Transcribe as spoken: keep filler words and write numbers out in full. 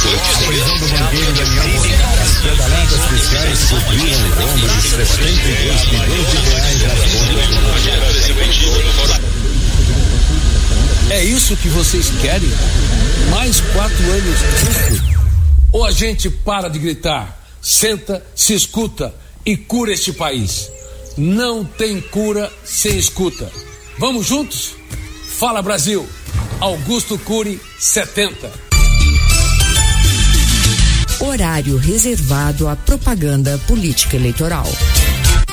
A prisão do banqueiro Daniel Monteiro. As pedaladas fiscais cobriram o rombo de setenta e dois milhões de reais nas contas. É isso que vocês querem? Mais quatro anos disso? Ou a gente para de gritar, senta, se escuta e cura este país? Não tem cura sem escuta. Vamos juntos? Fala Brasil! Augusto Cury, setenta. Horário reservado à propaganda política eleitoral.